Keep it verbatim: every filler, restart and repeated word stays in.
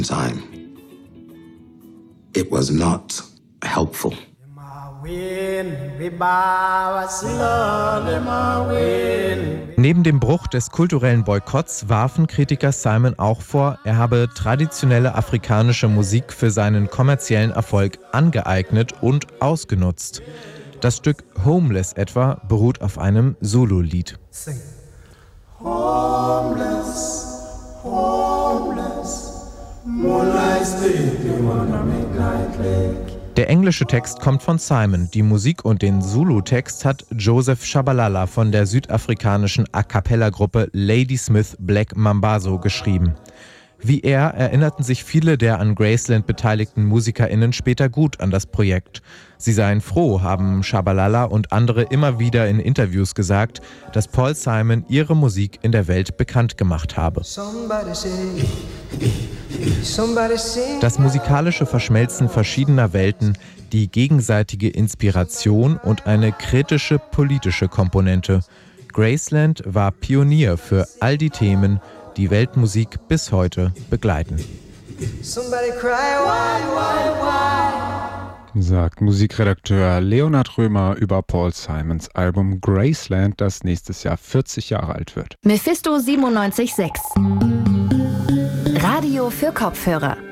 time. It was not helpful. Neben dem Bruch des kulturellen Boykotts warfen Kritiker Simon auch vor, er habe traditionelle afrikanische Musik für seinen kommerziellen Erfolg angeeignet und ausgenutzt. Das Stück Homeless etwa beruht auf einem Zulu-Lied. Homeless, homeless, der englische Text kommt von Simon. Die Musik und den Zulu-Text hat Joseph Shabalala von der südafrikanischen A-Cappella-Gruppe Ladysmith Black Mambazo geschrieben. Wie er erinnerten sich viele der an Graceland beteiligten MusikerInnen später gut an das Projekt. Sie seien froh, haben Shabalala und andere immer wieder in Interviews gesagt, dass Paul Simon ihre Musik in der Welt bekannt gemacht habe. Das musikalische Verschmelzen verschiedener Welten, die gegenseitige Inspiration und eine kritische politische Komponente. Graceland war Pionier für all die Themen, die Weltmusik bis heute begleiten. Sagt Musikredakteur Leonhard Römer über Paul Simons Album Graceland, das nächstes Jahr vierzig Jahre alt wird. Mephisto siebenundneunzig Komma sechs. Radio für Kopfhörer.